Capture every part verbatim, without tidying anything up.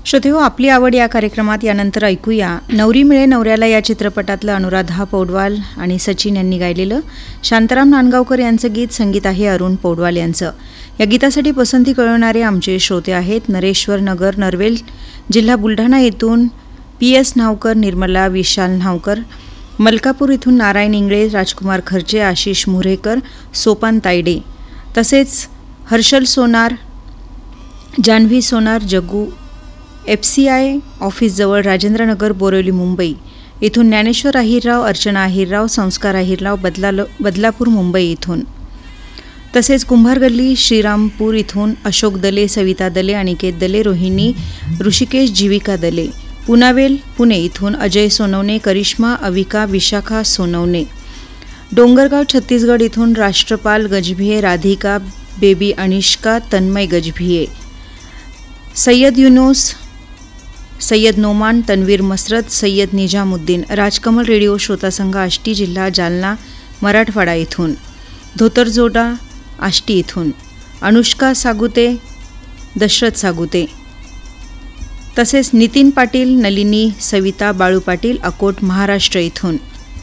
श्रोतेहो, आपली आवड या कार्यक्रमात यानंतर ऐकूया नवरी मिळे नवऱ्याला या चित्रपटातलं अनुराधा पौडवाल आणि सचिन यांनी गायलेलं शांताराम नांदगावकर यांचं गीत. संगीत आहे अरुण पौडवाल यांचं. या गीतासाठी पसंती कळवणारे आमचे श्रोते आहेत नरेश्वर नगर नरवेल जिल्हा बुलढाणा येथून पी एस न्हावकर, निर्मला विशाल न्हावकर, मलकापूर इथून नारायण इंगळे, राजकुमार खर्चे, आशिष मुरेकर, सोपान तायडे, तसेच हर्षल सोनार, जान्हवी सोनार, Jaggu F C I ऑफिसजवळ Rajendranagar Borivali Mumbai इथून ज्ञानेश्वर अहिरराव, अर्चना अहिरराव, संस्कार अहिरराव, बदला बदलापूर मुंबई इथून, तसेच कुंभार गल्ली श्रीरामपूर इथून अशोक दले, सविता दले, अनिकेत दले, रोहिणी ऋषिकेश, जीविका दले, पुनावेल पुणे इथून अजय सोनवणे, करिश्मा, अविका, विशाखा सोनवणे, डोंगरगाव छत्तीसगड इथून राष्ट्रपाल गजभिये, राधिका, बेबी अनिष्का, तन्मय गजभिये, सय्यद युनूस, सय्यद नोमान, तन्वीर मसरत, सय्यद निजामुद्दीन, राजकमल रेडिओ श्रोता संघ आष्टी जिल्हा जालना मराठवाडा इथून, धोतरजोडा आष्टी इथून, अनुष्का सागुते, दशरथ सागुते, तसेच नितीन पाटील, नलिनी, सविता, बाळू पाटील, अकोट महाराष्ट्र इथून,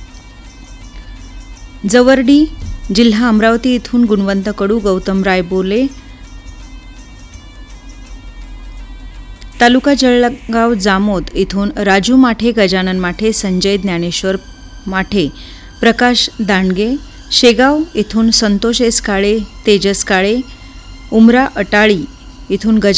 जवर्डी जिल्हा अमरावती इथून गुणवंत कडू, गौतम रायबोले, तालुका जळगाव जामोद इथून राजू माठे, गजानन माठे, संजय ज्ञानेश्वर माठे, प्रकाश दांडगे, शेगाव इथून संतोष एस काळे, तेजस काळे, उमरा अटाळी इथून गजा